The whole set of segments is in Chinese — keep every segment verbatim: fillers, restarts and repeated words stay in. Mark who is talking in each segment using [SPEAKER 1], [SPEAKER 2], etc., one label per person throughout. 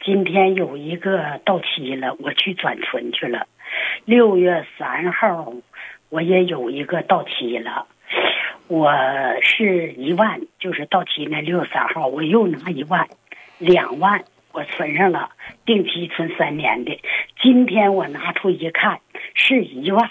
[SPEAKER 1] 今天有一个到期了，我去转存去了。六月三号我也有一个到期了，我是一万，就是到期那六月三号我又拿一万，两万我存上了，定期存三年的。今天我拿出一看是一万，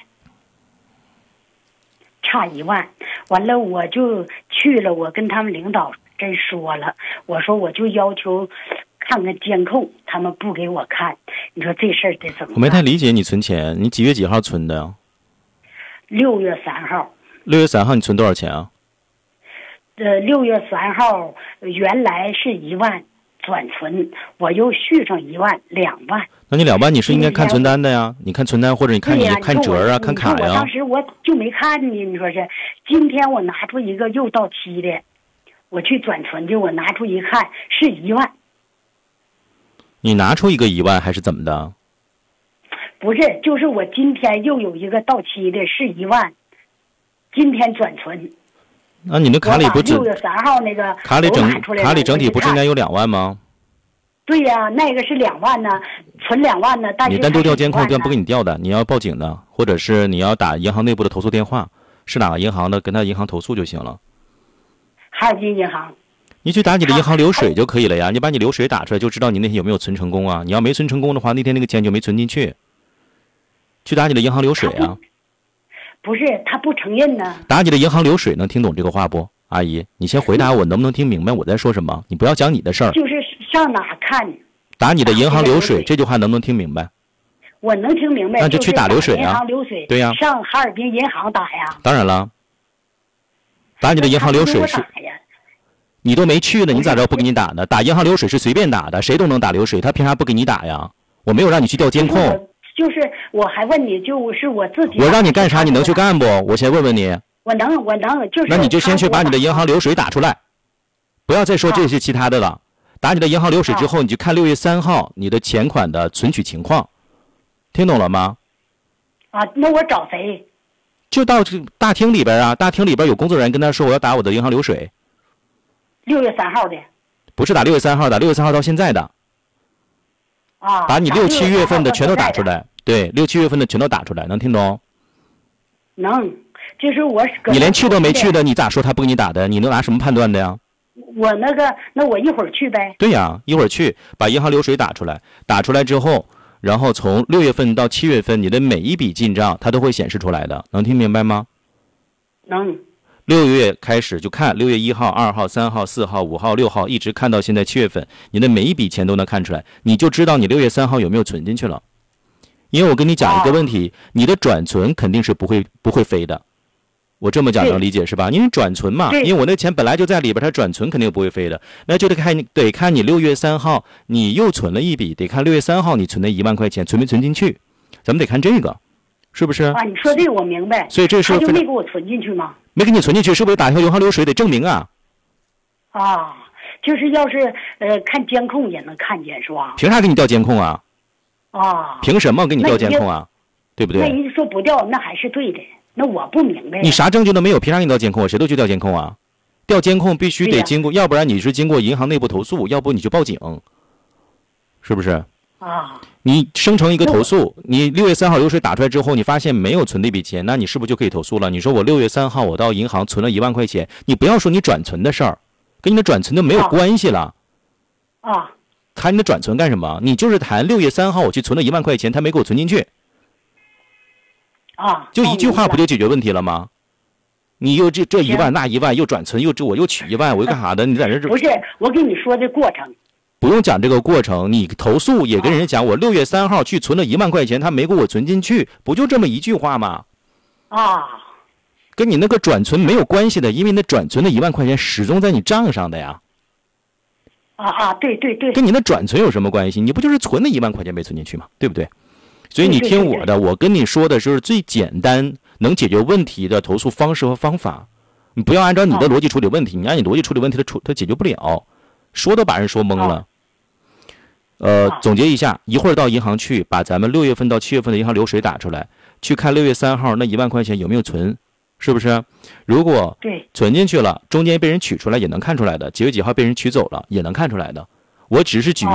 [SPEAKER 1] 差一万。完了我就去了，我跟他们领导真说了，我说我就要求看看监控，他们不给我看，你说这事儿得怎么办？
[SPEAKER 2] 我没太理解你存钱，你几月几号存的？
[SPEAKER 1] 六月三号。
[SPEAKER 2] 六月三号你存多少钱啊？
[SPEAKER 1] 呃，六月三号原来是一万转存，我又续上一万，两万。
[SPEAKER 2] 那你两万你是应该看存单的呀？你看存单或者你看你看折啊，看卡呀。
[SPEAKER 1] 我当时我就没看呢，你说是？今天我拿出一个又到期的，我去转存去，我拿出一看是一万。
[SPEAKER 2] 你拿出一个一万还是怎么的？
[SPEAKER 1] 不是，就是我今天又有一个到期的是一万，今天转存。
[SPEAKER 2] 那你那卡里不
[SPEAKER 1] 六月三号那个
[SPEAKER 2] 卡里整卡里整体不是应该有两万吗？
[SPEAKER 1] 对呀、啊，那个是两万呢，存两万呢，但是
[SPEAKER 2] 你单独调监控，调不给你调的，你要报警的，或者是你要打银行内部的投诉电话，是哪个银行的，跟他银行投诉就行了。
[SPEAKER 1] 哈尔滨银行。
[SPEAKER 2] 你去打你的银行流水就可以了呀，你把你流水打出来就知道你那天有没有存成功啊。你要没存成功的话，那天那个钱就没存进去。去打你的银行流水啊。
[SPEAKER 1] 不是，他不承认呢。
[SPEAKER 2] 打你的银行流水，能听懂这个话不？阿姨，你先回答我，能不能听明白我在说什么？你不要讲你的事儿。
[SPEAKER 1] 就是上哪看？
[SPEAKER 2] 打你的银行流水，这句话能不能听明白？
[SPEAKER 1] 我能听明白。
[SPEAKER 2] 那就去打流水啊。
[SPEAKER 1] 银行流水。
[SPEAKER 2] 对呀。
[SPEAKER 1] 上哈尔滨银行打呀。
[SPEAKER 2] 当然了。打你的银行流水是。你都没去呢，你咋知道不给你打呢？打银行流水是随便打的，谁都能打流水，他凭啥不给你打呀？我没有让你去调监控。
[SPEAKER 1] 就是我还问你，就是我自己。
[SPEAKER 2] 我让你干啥，你能去干不？我先问问你。
[SPEAKER 1] 我能，我能，就是。
[SPEAKER 2] 那你就先去把你的银行流水打出来，不要再说这些其他的了。打你的银行流水之后，你就看六月三号你的钱款的存取情况，听懂了吗？
[SPEAKER 1] 啊，那我找谁？
[SPEAKER 2] 就到这大厅里边啊，大厅里边有工作人员跟他说我要打我的银行流水。
[SPEAKER 1] 六月三号的。
[SPEAKER 2] 不是打六月三号的，六月三号到现在的。
[SPEAKER 1] 啊。
[SPEAKER 2] 把你六七月份的全都打出来，对，六七月份的全都打出来，能听懂？
[SPEAKER 1] 能，就是我。
[SPEAKER 2] 你连去都没去的，你咋说他不给你打的？你能拿什么判断的呀？
[SPEAKER 1] 我那个，那我一会儿去呗。
[SPEAKER 2] 对呀，一会儿去把银行流水打出来，打出来之后，然后从六月份到七月份，你的每一笔进账它都会显示出来的，能听明白吗？
[SPEAKER 1] 能。
[SPEAKER 2] 六月开始就看六月一号、二号、三号、四号、五号、六号，一直看到现在七月份，你的每一笔钱都能看出来，你就知道你六月三号有没有存进去了。因为我跟你讲一个问题，你的转存肯定是不会不会飞的。我这么讲能理解是吧？因为转存嘛，因为我那钱本来就在里边，它转存肯定不会飞的，那就得看你得看你六月三号你又存了一笔，得看六月三号你存的一万块钱存没存进去，咱们得看这个，是不是？
[SPEAKER 1] 啊，你说这个我明白。
[SPEAKER 2] 所以这是
[SPEAKER 1] 他就没给我存进去吗？
[SPEAKER 2] 没给你存进去，是不是打条银行流水得证明啊？
[SPEAKER 1] 啊，就是要是呃看监控也能看见是吧？
[SPEAKER 2] 凭啥给你调监控啊？
[SPEAKER 1] 啊，
[SPEAKER 2] 凭什么给你调监控啊？对不对？
[SPEAKER 1] 那人家说不调，那还是对的。那我不明白。
[SPEAKER 2] 你啥证据都没有，凭啥给你调监控？谁都去调监控啊？调监控必须得经过，要不然你是经过银行内部投诉，要不你就报警，是不是？
[SPEAKER 1] 啊。
[SPEAKER 2] 你生成一个投诉，你六月三号流水打出来之后，你发现没有存那笔钱，那你是不是就可以投诉了？你说我六月三号我到银行存了一万块钱，你不要说你转存的事儿，跟你的转存都没有关系了。
[SPEAKER 1] 啊。
[SPEAKER 2] 谈你的转存干什么？你就是谈六月三号我去存了一万块钱，他没给我存进去。
[SPEAKER 1] 啊。
[SPEAKER 2] 就一句话不就解决问题了吗？你又这这一万那一万又转存又这我又取一万，我又干啥的？你在这
[SPEAKER 1] 不是我跟你说的过程。
[SPEAKER 2] 不用讲这个过程，你投诉也跟人家讲，我六月三号去存了一万块钱，他没给我存进去，不就这么一句话吗？
[SPEAKER 1] 啊，
[SPEAKER 2] 跟你那个转存没有关系的，因为那转存的一万块钱始终在你账上的呀。
[SPEAKER 1] 啊啊，对对对。
[SPEAKER 2] 跟你那转存有什么关系？你不就是存了一万块钱没存进去吗？对不对？所以你听我的，我跟你说的是最简单能解决问题的投诉方式和方法。你不要按照你的逻辑处理问题，你按你逻辑处理问题，它处它解决不了。说都把人说懵了。呃，总结一下，一会儿到银行去，把咱们六月份到七月份的银行流水打出来，去看六月三号那一万块钱有没有存，是不是？如果存进去了，中间被人取出来也能看出来的，几月几号被人取走了也能看出来的。我只是举